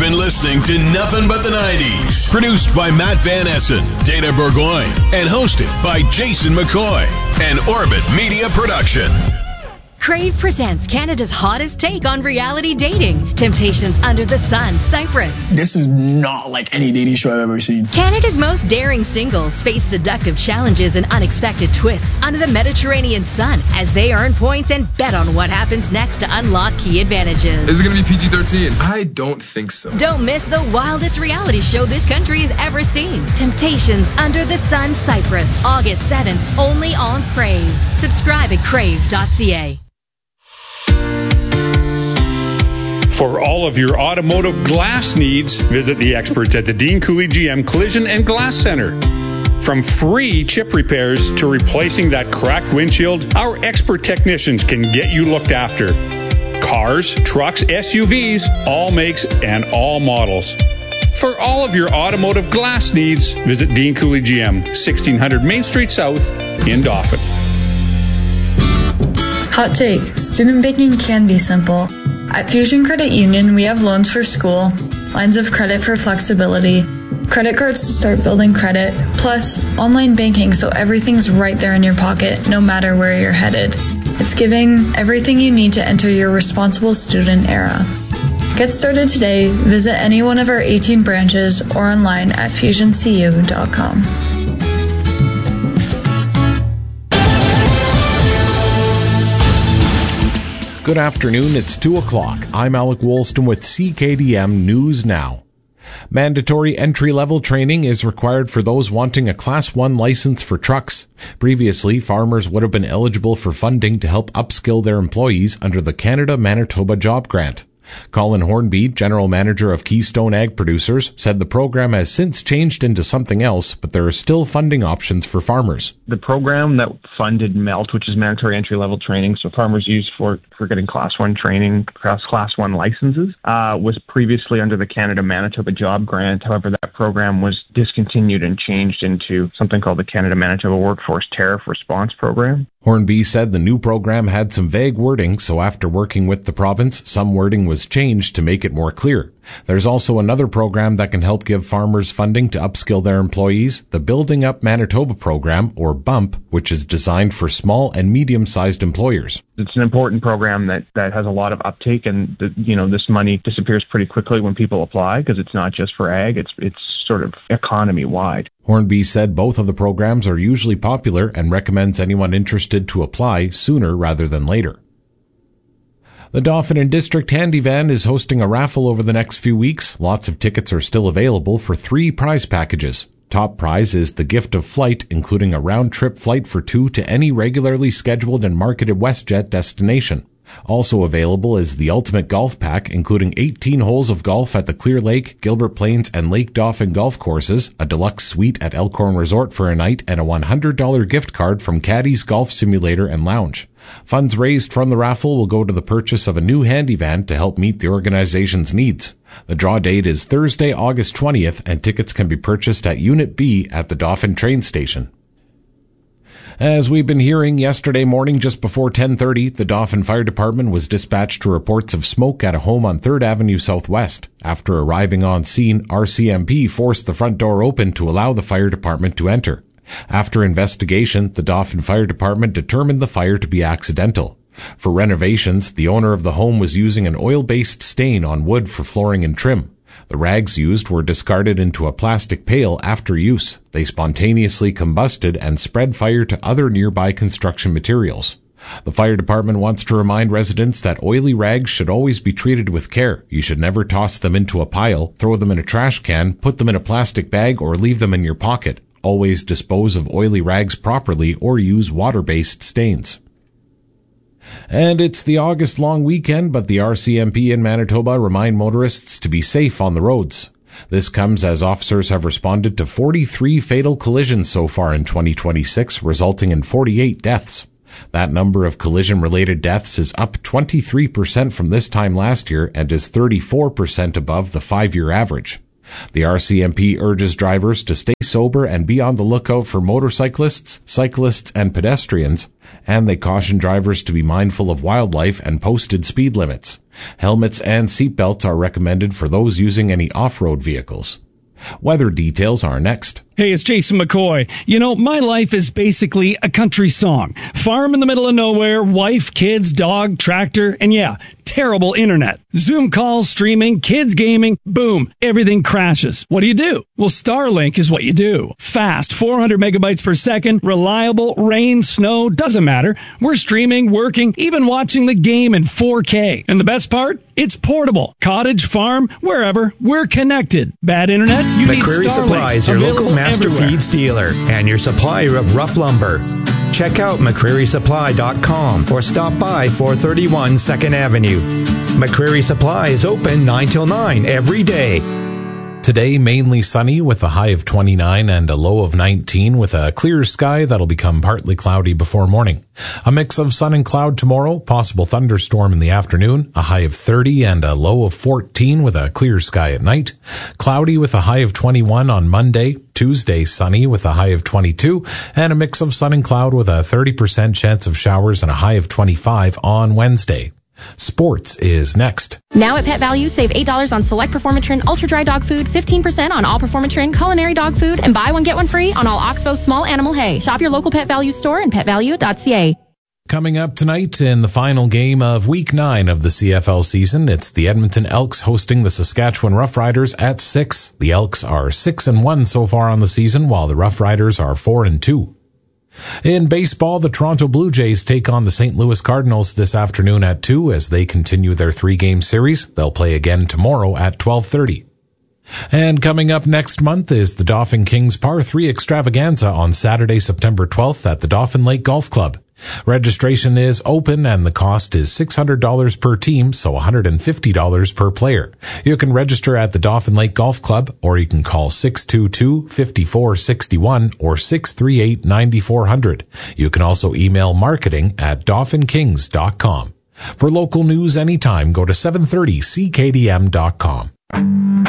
been listening to Nothing But the 90s. Produced by Matt Van Essen, Dana Burgoyne, and hosted by Jason McCoy. An Orbit Media production. Crave presents Canada's hottest take on reality dating. Temptations Under the Sun, Cyprus. This is not like any dating show I've ever seen. Canada's most daring singles face seductive challenges and unexpected twists under the Mediterranean sun as they earn points and bet on what happens next to unlock key advantages. Is it going to be PG-13? I don't think so. Don't miss the wildest reality show this country has ever seen. Temptations Under the Sun, Cyprus. August 7th, only on Crave. Subscribe at crave.ca. For all of your automotive glass needs, visit the experts at the Dean Cooley GM Collision and Glass Center. From free chip repairs to replacing that cracked windshield, our expert technicians can get you looked after. Cars, trucks, SUVs, all makes and all models. For all of your automotive glass needs, visit Dean Cooley GM, 1600 Main Street South in Dauphin. Hot take. Student banking can be simple. At Fusion Credit Union, we have loans for school, lines of credit for flexibility, credit cards to start building credit, plus online banking so everything's right there in your pocket, no matter where you're headed. It's giving everything you need to enter your responsible student era. Get started today. Visit any one of our 18 branches or online at fusioncu.com. Good afternoon, it's 2 o'clock. I'm Alec Woolston with CKDM News Now. Mandatory entry-level training is required for those wanting a Class 1 license for trucks. Previously, farmers would have been eligible for funding to help upskill their employees under the Canada-Manitoba Job Grant. Colin Hornby, General Manager of Keystone Ag Producers, said the program has since changed into something else, but there are still funding options for farmers. The program that funded MELT, which is mandatory entry-level training, so farmers use for getting Class 1 training, Class 1 licenses, was previously under the Canada-Manitoba Job Grant. However, that program was discontinued and changed into something called the Canada-Manitoba Workforce Tariff Response Program. Hornby said the new program had some vague wording, so after working with the province, some wording was changed to make it more clear. There's also another program that can help give farmers funding to upskill their employees, the Building Up Manitoba program, or BUMP, which is designed for small and medium-sized employers. It's an important program that has a lot of uptake, and this money disappears pretty quickly when people apply because it's not just for ag, it's sort of economy-wide. Hornby said both of the programs are usually popular and recommends anyone interested to apply sooner rather than later. The Dauphin and District Handy Van is hosting a raffle over the next few weeks. Lots of tickets are still available for 3 prize packages. Top prize is the gift of flight, including a round-trip flight for 2 to any regularly scheduled and marketed WestJet destination. Also available is the Ultimate Golf Pack, including 18 holes of golf at the Clear Lake, Gilbert Plains, and Lake Dauphin golf courses, a deluxe suite at Elkhorn Resort for a night, and a $100 gift card from Caddy's Golf Simulator and Lounge. Funds raised from the raffle will go to the purchase of a new handy van to help meet the organization's needs. The draw date is Thursday, August 20th, and tickets can be purchased at Unit B at the Dauphin train station. As we've been hearing, yesterday morning just before 10:30, the Dauphin Fire Department was dispatched to reports of smoke at a home on 3rd Avenue Southwest. After arriving on scene, RCMP forced the front door open to allow the fire department to enter. After investigation, the Dauphin Fire Department determined the fire to be accidental. For renovations, the owner of the home was using an oil-based stain on wood for flooring and trim. The rags used were discarded into a plastic pail after use. They spontaneously combusted and spread fire to other nearby construction materials. The fire department wants to remind residents that oily rags should always be treated with care. You should never toss them into a pile, throw them in a trash can, put them in a plastic bag, or leave them in your pocket. Always dispose of oily rags properly or use water-based stains. And it's the August long weekend, but the RCMP in Manitoba remind motorists to be safe on the roads. This comes as officers have responded to 43 fatal collisions so far in 2026, resulting in 48 deaths. That number of collision-related deaths is up 23% from this time last year and is 34% above the 5-year average. The RCMP urges drivers to stay sober and be on the lookout for motorcyclists, cyclists, and pedestrians, and they caution drivers to be mindful of wildlife and posted speed limits. Helmets and seatbelts are recommended for those using any off-road vehicles. Weather details are next. Hey, it's Jason McCoy. You know, my life is basically a country song. Farm in the middle of nowhere, wife, kids, dog, tractor, and yeah, terrible internet. Zoom calls, streaming, kids gaming, boom, everything crashes. What do? Well, Starlink is what you do. Fast, 400 megabytes per second, reliable, rain, snow, doesn't matter. We're streaming, working, even watching the game in 4K. And the best part? It's portable. Cottage, farm, wherever, we're connected. Bad internet? You need McCreary Starlink. Supplies, your local Master everywhere. Feeds dealer and your supplier of rough lumber. Check out McCrearySupply.com or stop by 431 2nd Avenue. McCreary Supply is open 9 till 9 every day. Today, mainly sunny with a high of 29 and a low of 19 with a clear sky that'll become partly cloudy before morning. A mix of sun and cloud tomorrow, possible thunderstorm in the afternoon, a high of 30 and a low of 14 with a clear sky at night. Cloudy with a high of 21 on Monday. Tuesday, sunny with a high of 22 and a mix of sun and cloud with a 30% chance of showers and a high of 25 on Wednesday. Sports is next. Now at Pet Value, save $8 on select Performatrin Ultra Dry Dog Food, 15% on all Performatrin Culinary Dog Food, and buy one get one free on all Oxbow Small Animal Hay. Shop your local Pet Value store and petvalue.ca. Coming up tonight in the final game of Week 9 of the CFL season, it's the Edmonton Elks hosting the Saskatchewan Roughriders at 6. The Elks are 6-1 so far on the season, while the Roughriders are 4-2. In baseball, the Toronto Blue Jays take on the St. Louis Cardinals this afternoon at 2 as they continue their 3-game series. They'll play again tomorrow at 12:30. And coming up next month is the Dauphin Kings Par 3 Extravaganza on Saturday, September 12th at the Dauphin Lake Golf Club. Registration is open and the cost is $600 per team, so $150 per player. You can register at the Dauphin Lake Golf Club, or you can call 622-5461 or 638-9400. You can also email marketing@dauphinkings.com. For local news anytime, go to 730ckdm.com.